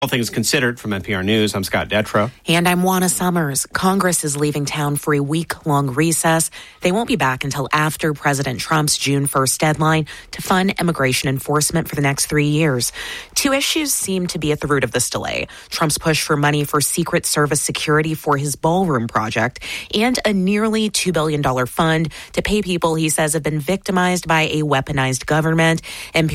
All things considered from NPR News, I'm Scott Detrow. And I'm Juana Summers. Congress is leaving town for a week-long recess. They won't be back until after President Trump's June 1st deadline to fund immigration enforcement for the next 3 years. Two issues seem to be at the root of this delay. Trump's push for money for Secret Service security for his ballroom project and a nearly $2 billion fund to pay people he says have been victimized by a weaponized government.